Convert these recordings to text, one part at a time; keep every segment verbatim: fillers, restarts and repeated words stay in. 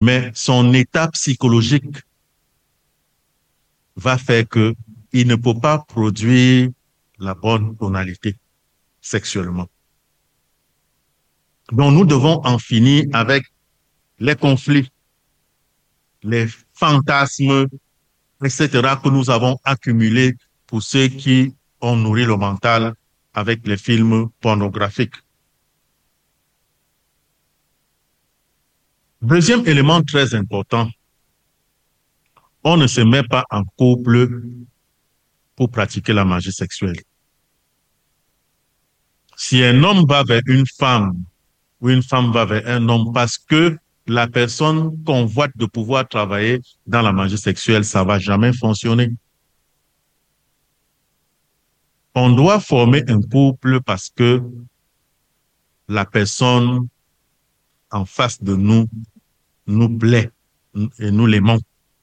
mais son état psychologique va faire que il ne peut pas produire la bonne tonalité sexuellement. Donc, nous devons en finir avec les conflits, les fantasmes, et cetera, que nous avons accumulés pour ceux qui ont nourri le mental avec les films pornographiques. Deuxième élément très important, on ne se met pas en couple pour pratiquer la magie sexuelle. Si un homme va vers une femme ou une femme va vers un homme parce que la personne convoite de pouvoir travailler dans la magie sexuelle, ça va jamais fonctionner. On doit former un couple parce que la personne en face de nous nous plaît et nous l'aimons.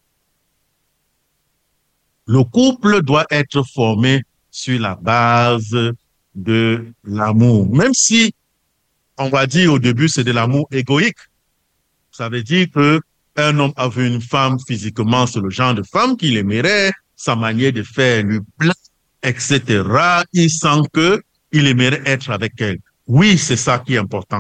Le couple doit être formé sur la base de l'amour. Même si, on va dire au début, c'est de l'amour égoïque. Ça veut dire que un homme a vu une femme physiquement, c'est le genre de femme qu'il aimerait, sa manière de faire lui plaît, et cetera. Il sent que il aimerait être avec elle. Oui, c'est ça qui est important.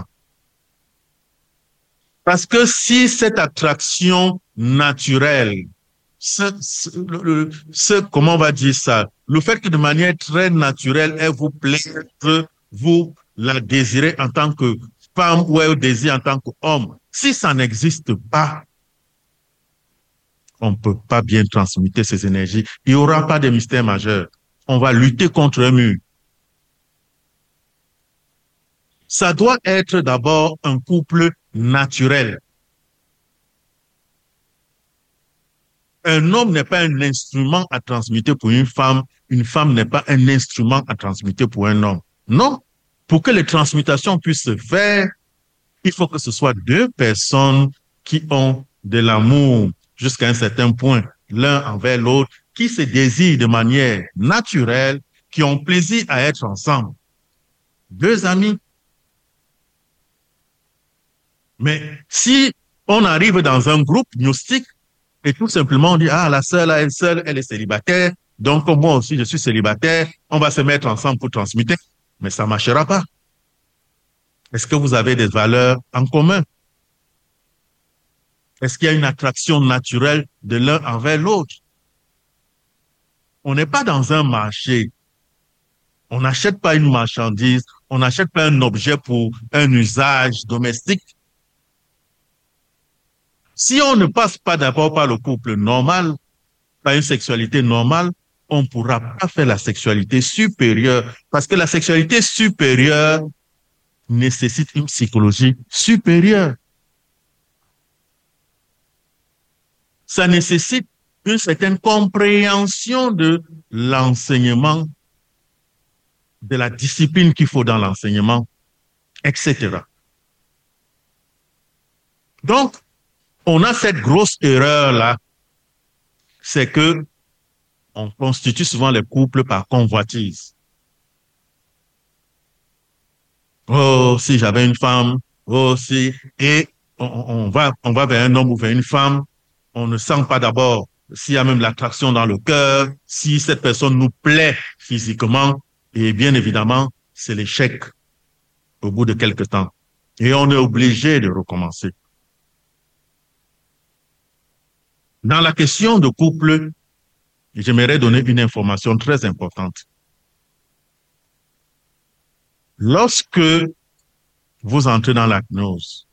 Parce que si cette attraction naturelle, ce, ce, le, ce, comment on va dire ça, le fait que de manière très naturelle, elle vous plaît, vous la désirez en tant que femme ou elle désire en tant qu'homme, si ça n'existe pas, on ne peut pas bien transmuter ces énergies. Il n'y aura pas de mystère majeur. On va lutter contre un mur. Ça doit être d'abord un couple naturel. Un homme n'est pas un instrument à transmettre pour une femme. Une femme n'est pas un instrument à transmettre pour un homme. Non. Pour que les transmutations puissent se faire, il faut que ce soit deux personnes qui ont de l'amour jusqu'à un certain point, l'un envers l'autre, qui se désirent de manière naturelle, qui ont plaisir à être ensemble. Deux amis. Mais si on arrive dans un groupe gnostique et tout simplement on dit, ah, la sœur, là, elle seule, elle est célibataire, donc moi aussi, je suis célibataire, on va se mettre ensemble pour transmettre, mais ça ne marchera pas. Est-ce que vous avez des valeurs en commun? Est-ce qu'il y a une attraction naturelle de l'un envers l'autre? On n'est pas dans un marché. On n'achète pas une marchandise, on n'achète pas un objet pour un usage domestique. Si on ne passe pas d'abord par le couple normal, par une sexualité normale, on ne pourra pas faire la sexualité supérieure. Parce que la sexualité supérieure nécessite une psychologie supérieure. Ça nécessite une certaine compréhension de l'enseignement, de la discipline qu'il faut dans l'enseignement, et cetera. Donc, on a cette grosse erreur-là, c'est que on constitue souvent les couples par convoitise. Oh, si j'avais une femme, oh, si, et on, on, va, on va vers un homme ou vers une femme, on ne sent pas d'abord s'il y a même l'attraction dans le cœur, si cette personne nous plaît physiquement, et bien évidemment, c'est l'échec au bout de quelque temps. Et on est obligé de recommencer. Dans la question de couple, j'aimerais donner une information très importante. Lorsque vous entrez dans la gnose,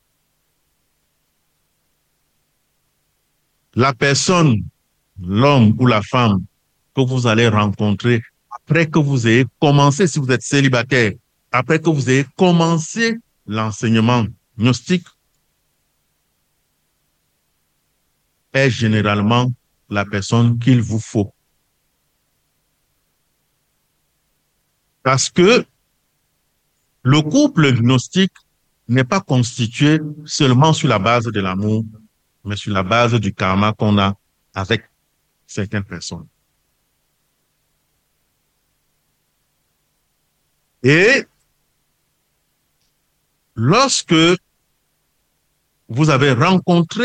la personne, l'homme ou la femme que vous allez rencontrer après que vous ayez commencé, si vous êtes célibataire, après que vous ayez commencé l'enseignement gnostique, est généralement la personne qu'il vous faut. Parce que le couple gnostique n'est pas constitué seulement sur la base de l'amour, mais sur la base du karma qu'on a avec certaines personnes. Et lorsque vous avez rencontré